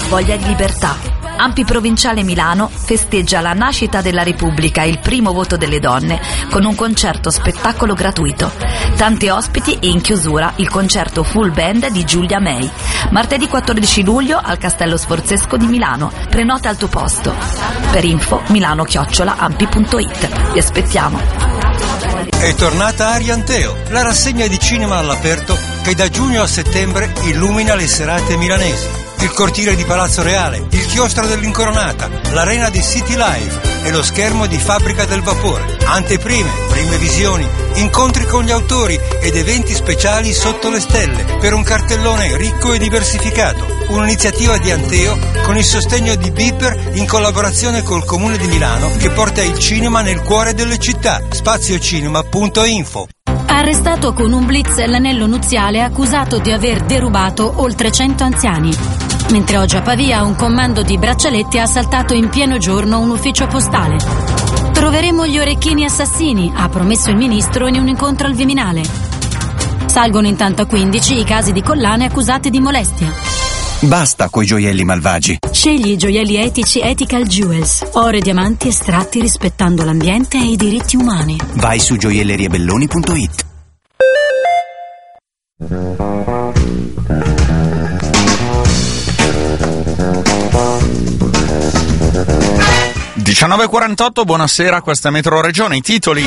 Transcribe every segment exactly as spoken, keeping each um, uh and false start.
voglia di libertà. Ampi Provinciale Milano festeggia la nascita della Repubblica e il primo voto delle donne con un concerto spettacolo gratuito. Tanti ospiti e in chiusura il concerto full band di Giulia May. Martedì quattordici luglio al Castello Sforzesco di Milano. Prenota al tuo posto. Per info milano chiocciola ampi punto it. Vi aspettiamo. È tornata Arianteo, la rassegna di cinema all'aperto che da giugno a settembre illumina le serate milanesi. Il cortile di Palazzo Reale, il chiostro dell'Incoronata, l'arena di City Live e lo schermo di Fabbrica del Vapore. Anteprime, prime visioni, incontri con gli autori ed eventi speciali sotto le stelle per un cartellone ricco e diversificato. Un'iniziativa di Anteo con il sostegno di Beeper in collaborazione col Comune di Milano che porta il cinema nel cuore delle città. spaziocinema punto info. Arrestato con un blitz l'anello nuziale accusato di aver derubato oltre cento anziani. Mentre oggi a Pavia un comando di braccialetti ha assaltato in pieno giorno un ufficio postale. Troveremo gli orecchini assassini, ha promesso il ministro in un incontro al Viminale. Salgono intanto a quindici i casi di collane accusate di molestia. Basta coi gioielli malvagi. Scegli i gioielli etici Ethical Jewels. Oro e diamanti estratti rispettando l'ambiente e i diritti umani. Vai su gioielleriabelloni punto it. diciannove e quarantotto, buonasera, questa è Metro Regione. I titoli: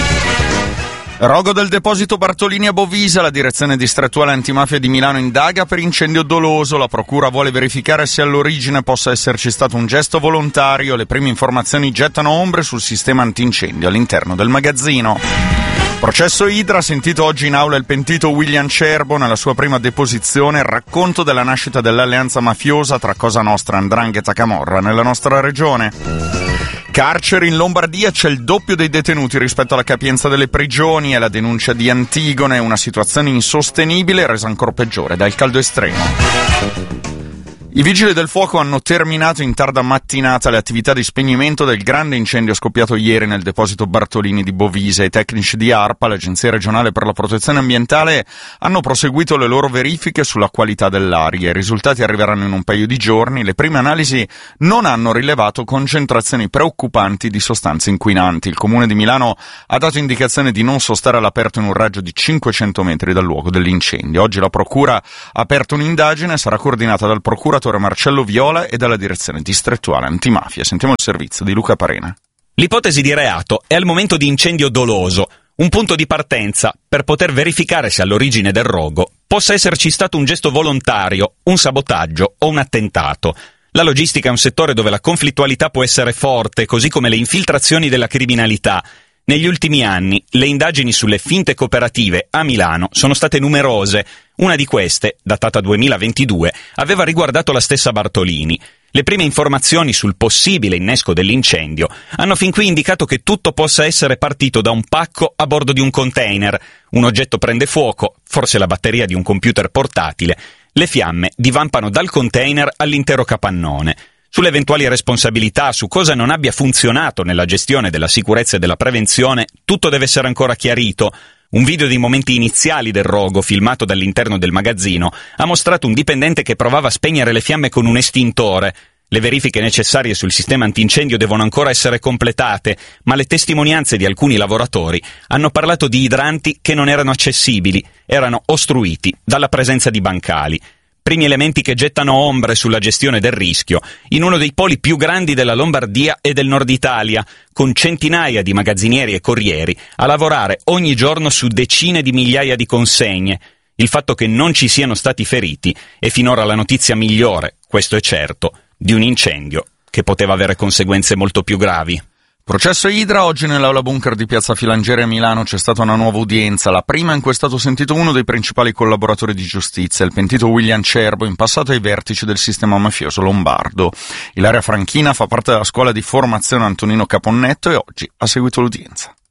rogo del deposito Bartolini a Bovisa, la direzione distrettuale antimafia di Milano indaga per incendio doloso, la procura vuole verificare se all'origine possa esserci stato un gesto volontario, le prime informazioni gettano ombre sul sistema antincendio all'interno del magazzino. Processo Idra, sentito oggi in aula il pentito William Cerbo nella sua prima deposizione, il racconto della nascita dell'alleanza mafiosa tra Cosa Nostra, 'Ndrangheta e Camorra nella nostra regione. Carceri in Lombardia, c'è il doppio dei detenuti rispetto alla capienza delle prigioni e la denuncia di Antigone, una situazione insostenibile resa ancora peggiore dal caldo estremo. I vigili del fuoco hanno terminato in tarda mattinata le attività di spegnimento del grande incendio scoppiato ieri nel deposito Bartolini di Bovisa. I tecnici di ARPA, l'Agenzia regionale per la protezione ambientale, hanno proseguito le loro verifiche sulla qualità dell'aria. I risultati arriveranno in un paio di giorni. Le prime analisi non hanno rilevato concentrazioni preoccupanti di sostanze inquinanti. Il Comune di Milano ha dato indicazione di non sostare all'aperto in un raggio di cinquecento metri dal luogo dell'incendio. Oggi la Procura ha aperto un'indagine, sarà coordinata dal procuratore Marcello Viola e dalla direzione distrettuale antimafia. Sentiamo il servizio di Luca Parena. L'ipotesi di reato è al momento di incendio doloso, un punto di partenza per poter verificare se all'origine del rogo possa esserci stato un gesto volontario, un sabotaggio o un attentato. La logistica è un settore dove la conflittualità può essere forte, così come le infiltrazioni della criminalità. Negli ultimi anni le indagini sulle finte cooperative a Milano sono state numerose. Una di queste, datata duemilaventidue, aveva riguardato la stessa Bartolini. Le prime informazioni sul possibile innesco dell'incendio hanno fin qui indicato che tutto possa essere partito da un pacco a bordo di un container. Un oggetto prende fuoco, forse la batteria di un computer portatile. Le fiamme divampano dal container all'intero capannone. Sulle eventuali responsabilità, su cosa non abbia funzionato nella gestione della sicurezza e della prevenzione, tutto deve essere ancora chiarito. Un video dei momenti iniziali del rogo, filmato dall'interno del magazzino, ha mostrato un dipendente che provava a spegnere le fiamme con un estintore. Le verifiche necessarie sul sistema antincendio devono ancora essere completate, ma le testimonianze di alcuni lavoratori hanno parlato di idranti che non erano accessibili, erano ostruiti dalla presenza di bancali. Primi elementi che gettano ombre sulla gestione del rischio in uno dei poli più grandi della Lombardia e del Nord Italia, con centinaia di magazzinieri e corrieri a lavorare ogni giorno su decine di migliaia di consegne. Il fatto che non ci siano stati feriti è finora la notizia migliore, questo è certo, di un incendio che poteva avere conseguenze molto più gravi. Processo Idra, oggi nell'aula bunker di Piazza Filangieri a Milano c'è stata una nuova udienza, la prima in cui è stato sentito uno dei principali collaboratori di giustizia, il pentito William Cerbo, in passato ai vertici del sistema mafioso lombardo. Ilaria Franchina fa parte della scuola di formazione Antonino Caponnetto e oggi ha seguito l'udienza.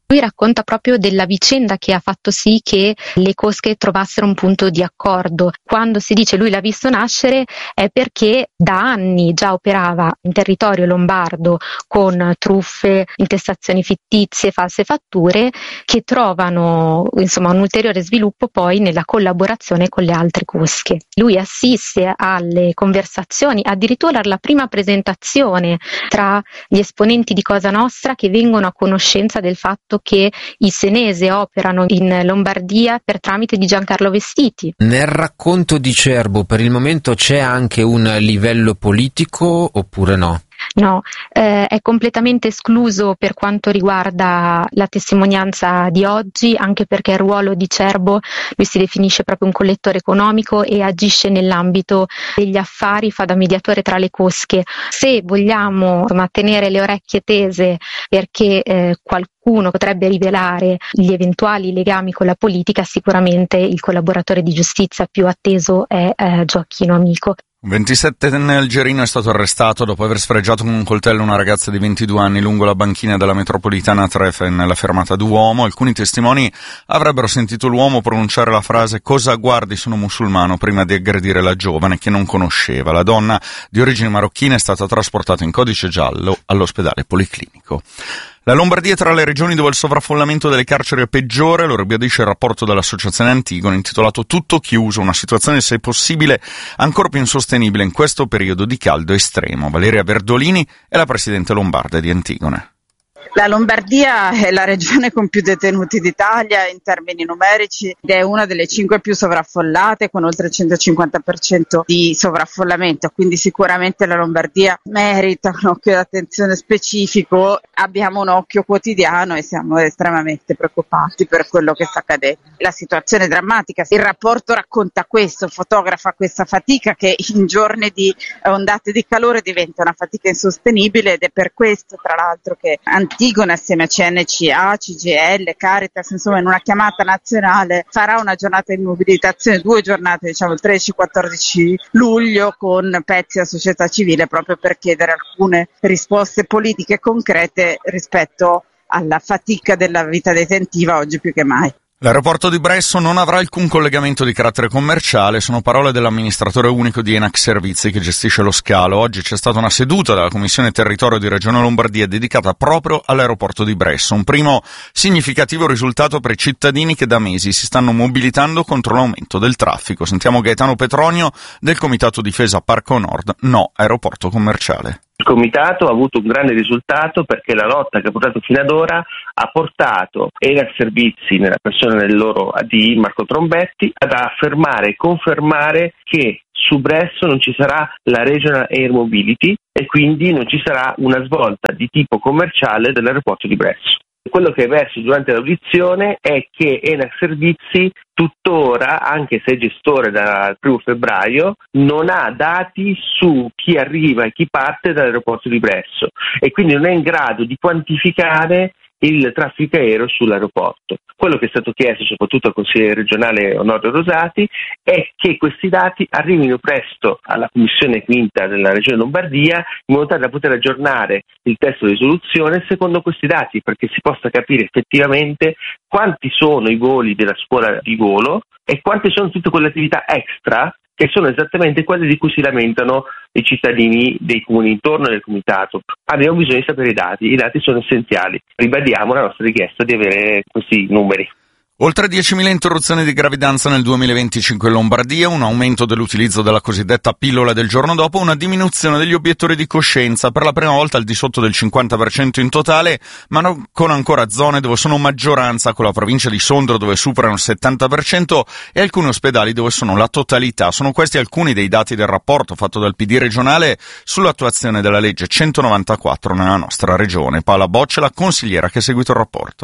Lui racconta proprio della vicenda che ha fatto sì che le cosche trovassero un punto di accordo. Quando si dice lui l'ha visto nascere è perché da anni già operava in territorio lombardo con truffe, intestazioni fittizie, false fatture, che trovano insomma un ulteriore sviluppo poi nella collaborazione con le altre cosche. Lui assiste alle conversazioni, addirittura alla prima presentazione tra gli esponenti di Cosa Nostra che vengono a conoscenza del fatto che i Senese operano in Lombardia per tramite di Giancarlo Vestiti. Nel racconto di Cerbo per il momento c'è anche un livello politico oppure no? No, eh, è completamente escluso per quanto riguarda la testimonianza di oggi, anche perché il ruolo di Cerbo, lui si definisce proprio un collettore economico e agisce nell'ambito degli affari, fa da mediatore tra le cosche. Se vogliamo insomma, tenere le orecchie tese perché eh, qualcuno potrebbe rivelare gli eventuali legami con la politica, sicuramente il collaboratore di giustizia più atteso è eh, Gioacchino Amico. Un ventisettenne algerino è stato arrestato dopo aver sfregiato con un coltello una ragazza di ventidue anni lungo la banchina della metropolitana Trefe nella fermata Duomo. Alcuni testimoni avrebbero sentito l'uomo pronunciare la frase «Cosa guardi, sono musulmano» prima di aggredire la giovane che non conosceva. La donna di origini marocchine è stata trasportata in codice giallo all'ospedale policlinico. La Lombardia è tra le regioni dove il sovraffollamento delle carceri è peggiore, lo ribadisce il rapporto dell'associazione Antigone intitolato Tutto chiuso, una situazione se possibile ancora più insostenibile in questo periodo di caldo estremo. Valeria Verdolini è la presidente lombarda di Antigone. La Lombardia è la regione con più detenuti d'Italia in termini numerici ed è una delle cinque più sovraffollate con oltre il centocinquanta per cento di sovraffollamento, quindi sicuramente la Lombardia merita un occhio d'attenzione specifico. Abbiamo un occhio quotidiano e siamo estremamente preoccupati per quello che sta accadendo. La situazione è drammatica, il rapporto racconta questo, fotografa questa fatica che in giorni di ondate di calore diventa una fatica insostenibile ed è per questo tra l'altro che Antigone assieme a C N C A, C G I L, Caritas, insomma in una chiamata nazionale farà una giornata di mobilitazione, due giornate diciamo il tredici quattordici luglio con pezzi della società civile proprio per chiedere alcune risposte politiche concrete rispetto alla fatica della vita detentiva oggi più che mai. L'aeroporto di Bresso non avrà alcun collegamento di carattere commerciale, sono parole dell'amministratore unico di Enac Servizi che gestisce lo scalo. Oggi c'è stata una seduta della Commissione Territorio di Regione Lombardia dedicata proprio all'aeroporto di Bresso, un primo significativo risultato per i cittadini che da mesi si stanno mobilitando contro l'aumento del traffico. Sentiamo Gaetano Petronio del Comitato Difesa Parco Nord, no aeroporto commerciale. Il comitato ha avuto un grande risultato perché la lotta che ha portato fino ad ora ha portato Enac Servizi, nella persona del loro A D Marco Trombetti, ad affermare e confermare che su Bresso non ci sarà la Regional Air Mobility e quindi non ci sarà una svolta di tipo commerciale dell'aeroporto di Bresso. Quello che è emerso durante l'audizione è che Enac Servizi tuttora, anche se è gestore dal primo febbraio, non ha dati su chi arriva e chi parte dall'aeroporto di Bresso e quindi non è in grado di quantificare il traffico aereo sull'aeroporto. Quello che è stato chiesto soprattutto al consigliere regionale Onorio Rosati è che questi dati arrivino presto alla commissione quinta della regione Lombardia in modo tale da poter aggiornare il testo di risoluzione secondo questi dati, perché si possa capire effettivamente quanti sono i voli della scuola di volo e quante sono tutte quelle attività extra che sono esattamente quelle di cui si lamentano i cittadini dei comuni intorno e del comitato. Abbiamo bisogno di sapere i dati, i dati sono essenziali. Ribadiamo la nostra richiesta di avere questi numeri. Oltre diecimila interruzioni di gravidanza nel duemilaventicinque in Lombardia, un aumento dell'utilizzo della cosiddetta pillola del giorno dopo, una diminuzione degli obiettori di coscienza, per la prima volta al di sotto del cinquanta per cento in totale, ma non con ancora zone dove sono maggioranza, con la provincia di Sondrio dove superano il settanta per cento e alcuni ospedali dove sono la totalità. Sono questi alcuni dei dati del rapporto fatto dal P D regionale sull'attuazione della legge centonovantaquattro nella nostra regione. Paola Boccia, la consigliera che ha seguito il rapporto.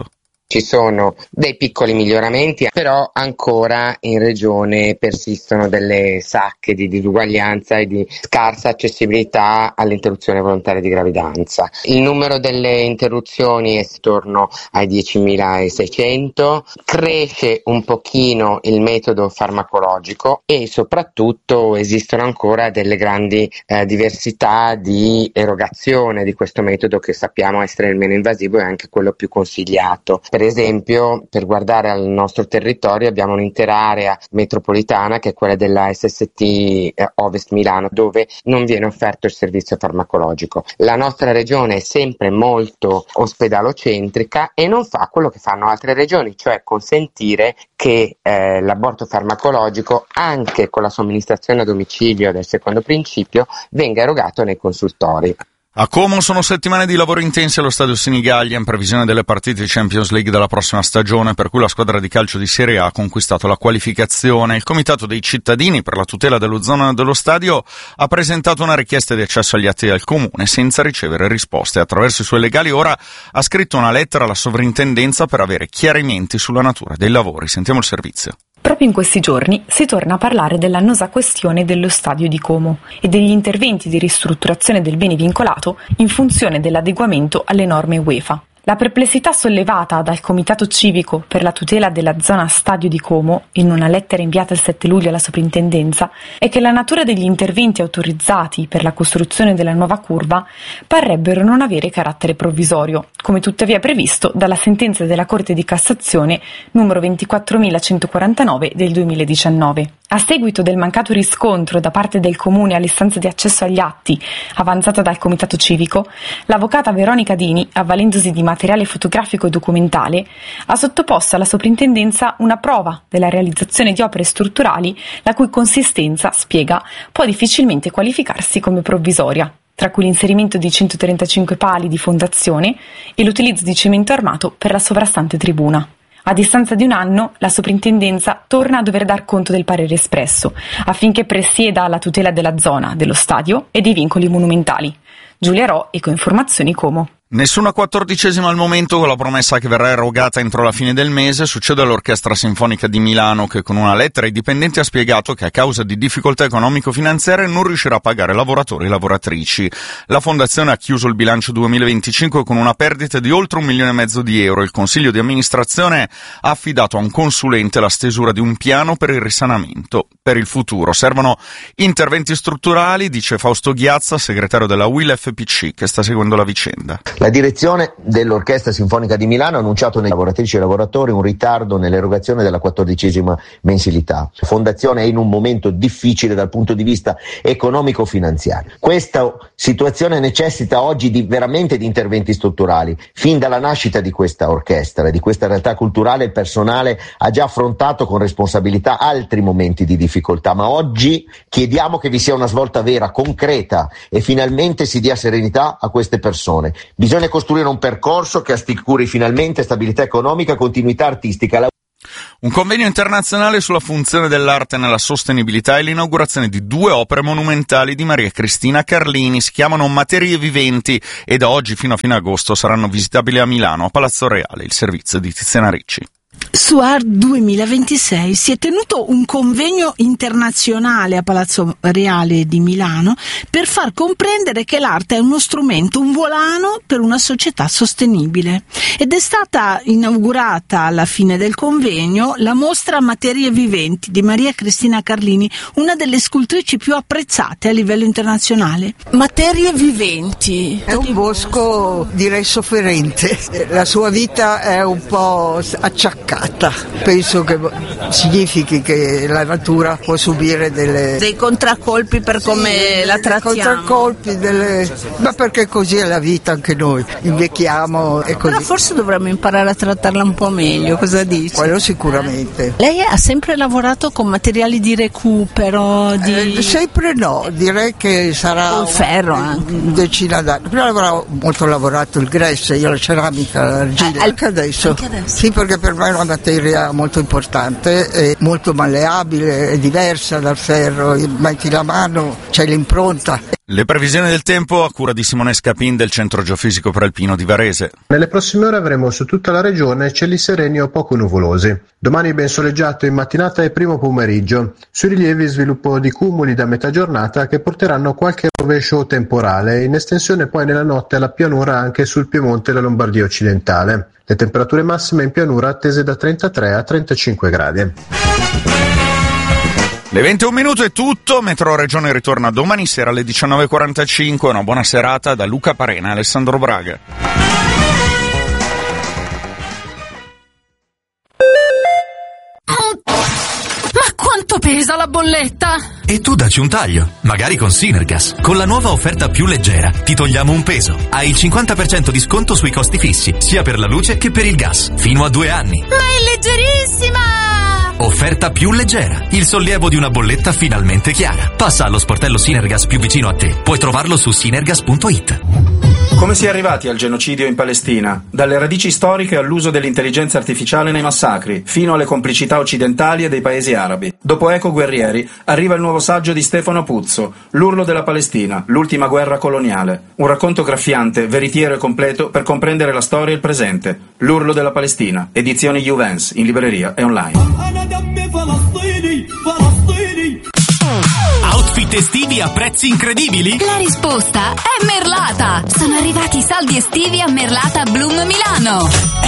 Ci sono dei piccoli miglioramenti, però ancora in regione persistono delle sacche di disuguaglianza e di scarsa accessibilità all'interruzione volontaria di gravidanza. Il numero delle interruzioni è attorno ai diecimilaseicento, cresce un pochino il metodo farmacologico e soprattutto esistono ancora delle grandi eh, diversità di erogazione di questo metodo, che sappiamo essere il meno invasivo e anche quello più consigliato. Per esempio, per guardare al nostro territorio abbiamo un'intera area metropolitana che è quella della S S T eh, Ovest Milano, dove non viene offerto il servizio farmacologico. La nostra regione è sempre molto ospedalocentrica e non fa quello che fanno altre regioni, cioè consentire che eh, l'aborto farmacologico, anche con la somministrazione a domicilio del secondo principio, venga erogato nei consultori. A Como sono settimane di lavoro intensi allo stadio Senigallia in previsione delle partite di Champions League della prossima stagione, per cui la squadra di calcio di Serie A ha conquistato la qualificazione. Il Comitato dei cittadini per la tutela dell'ozono dello stadio ha presentato una richiesta di accesso agli atti del comune senza ricevere risposte. Attraverso i suoi legali ora ha scritto una lettera alla sovrintendenza per avere chiarimenti sulla natura dei lavori. Sentiamo il servizio. Proprio in questi giorni si torna a parlare dell'annosa questione dello stadio di Como e degli interventi di ristrutturazione del bene vincolato in funzione dell'adeguamento alle norme UEFA. La perplessità sollevata dal Comitato Civico per la tutela della zona stadio di Como, in una lettera inviata il sette luglio alla soprintendenza, è che la natura degli interventi autorizzati per la costruzione della nuova curva parrebbero non avere carattere provvisorio, come tuttavia previsto dalla sentenza della Corte di Cassazione numero ventiquattromilacentoquarantanove del duemiladiciannove. A seguito del mancato riscontro da parte del Comune all'istanza di accesso agli atti avanzata dal Comitato Civico, l'avvocata Veronica Dini, avvalendosi di materiale fotografico e documentale, ha sottoposto alla soprintendenza una prova della realizzazione di opere strutturali la cui consistenza, spiega, può difficilmente qualificarsi come provvisoria, tra cui l'inserimento di centotrentacinque pali di fondazione e l'utilizzo di cemento armato per la sovrastante tribuna. A distanza di un anno, la soprintendenza torna a dover dar conto del parere espresso, affinché presieda alla tutela della zona, dello stadio e dei vincoli monumentali. Giulia Ro, Ecoinformazioni Como. Nessuna quattordicesima al momento, con la promessa che verrà erogata entro la fine del mese. Succede all'Orchestra Sinfonica di Milano, che con una lettera ai dipendenti ha spiegato che a causa di difficoltà economico-finanziarie non riuscirà a pagare lavoratori e lavoratrici. La fondazione ha chiuso il bilancio duemilaventicinque con una perdita di oltre un milione e mezzo di euro. Il consiglio di amministrazione ha affidato a un consulente la stesura di un piano per il risanamento. Per il futuro servono interventi strutturali, dice Fausto Ghiazza, segretario della U I L F P C, che sta seguendo la vicenda. La direzione dell'Orchestra Sinfonica di Milano ha annunciato ai lavoratrici e lavoratori un ritardo nell'erogazione della quattordicesima mensilità. La fondazione è in un momento difficile dal punto di vista economico-finanziario. Questa situazione necessita oggi di veramente di interventi strutturali. Fin dalla nascita di questa orchestra e di questa realtà culturale, il personale ha già affrontato con responsabilità altri momenti di difficoltà, ma oggi chiediamo che vi sia una svolta vera, concreta e finalmente si dia serenità a queste persone. Bisogna costruire un percorso che assicuri finalmente stabilità economica, continuità artistica. Un convegno internazionale sulla funzione dell'arte nella sostenibilità e l'inaugurazione di due opere monumentali di Maria Cristina Carlini. Si chiamano Materie Viventi e da oggi fino a fine agosto saranno visitabili a Milano, a Palazzo Reale. Il servizio di Tiziana Ricci. Su Art duemilaventisei si è tenuto un convegno internazionale a Palazzo Reale di Milano per far comprendere che l'arte è uno strumento, un volano per una società sostenibile, ed è stata inaugurata alla fine del convegno la mostra Materie Viventi di Maria Cristina Carlini, una delle scultrici più apprezzate a livello internazionale. Materie Viventi è un bosco, direi, sofferente. La sua vita è un po' acciaccata. Penso che significhi che la natura può subire delle... dei contraccolpi per come sì, la trattiamo. Contraccolpi, delle... ma perché così è la vita, anche noi invecchiamo e così. Però forse dovremmo imparare a trattarla un po' meglio, cosa dici? Quello sicuramente. Lei ha sempre lavorato con materiali di recupero? Di... Eh, sempre no, direi che sarà con ferro un, anche. Un decina d'anni. Prima ho molto lavorato il grès, io la ceramica, l'argilla, eh, al... anche adesso. Anche adesso. Sì, perché per me è una materia molto importante, è molto malleabile, è diversa dal ferro, metti la mano, c'è l'impronta. Le previsioni del tempo a cura di Simone Scapin del Centro Geofisico Prealpino di Varese. Nelle prossime ore avremo su tutta la regione cieli sereni o poco nuvolosi. Domani ben soleggiato in mattinata e primo pomeriggio. Sui rilievi sviluppo di cumuli da metà giornata che porteranno qualche rovescio temporale, in estensione poi nella notte alla pianura anche sul Piemonte e la Lombardia occidentale. Le temperature massime in pianura attese da trentatré a trentacinque gradi. Le ventuno minuto è tutto, Metro Regione ritorna domani sera alle diciannove e quarantacinque, una buona serata da Luca Parena e Alessandro Braga. Ma quanto pesa la bolletta? E tu dacci un taglio, magari con Sinergas. Con la nuova offerta più leggera ti togliamo un peso. Hai il cinquanta per cento di sconto sui costi fissi, sia per la luce che per il gas, fino a due anni. Ma è leggerissima! Offerta più leggera, il sollievo di una bolletta finalmente chiara. Passa allo sportello Sinergas più vicino a te. Puoi trovarlo su sinergas punto it. Come si è arrivati al genocidio in Palestina? Dalle radici storiche all'uso dell'intelligenza artificiale nei massacri, fino alle complicità occidentali e dei paesi arabi. Dopo Eco Guerrieri arriva il nuovo saggio di Stefano Puzzo, L'urlo della Palestina, l'ultima guerra coloniale. Un racconto graffiante, veritiero e completo per comprendere la storia e il presente. L'urlo della Palestina, edizioni Juvens, in libreria e online. Outfit estivi a prezzi incredibili? La risposta è Merlata! Sono arrivati i saldi estivi a Merlata Bloom Milano!